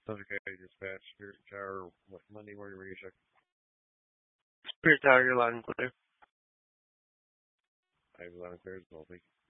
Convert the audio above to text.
Okay, dispatch, Spirit Tower, what, Monday morning radio check. Spirit Tower, you're loud and clear. I have a lot of clear as well, thank you.